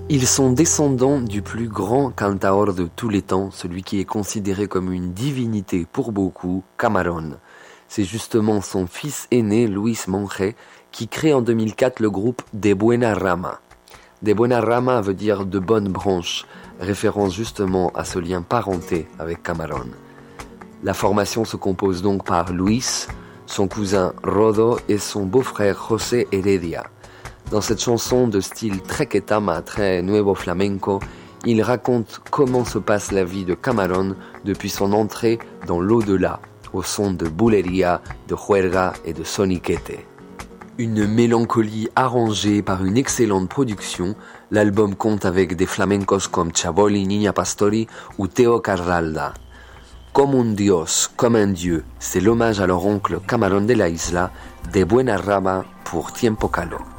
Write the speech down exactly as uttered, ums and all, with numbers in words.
Ils sont descendants du plus grand cantaor de tous les temps, celui qui est considéré comme une divinité pour beaucoup, Camarón. C'est justement son fils aîné, Luis Monge, qui crée en deux mille quatre le groupe De Buena Rama. De Buena Rama veut dire de bonnes branches, référence justement à ce lien parenté avec Camarón. La formation se compose donc par Luis, son cousin Rodo et son beau-frère José Heredia. Dans cette chanson de style très quetama, très nuevo flamenco, il raconte comment se passe la vie de Camarón depuis son entrée dans l'au-delà, au son de bulería, de juerga et de soniquete. Une mélancolie arrangée par une excellente production, l'album compte avec des flamencos comme Chaboli, Niña Pastori ou Teo Carralda. Comme un dios, comme un dieu, c'est l'hommage à leur oncle Camarón de la Isla, De Buena Rama pour Tiempo Caló.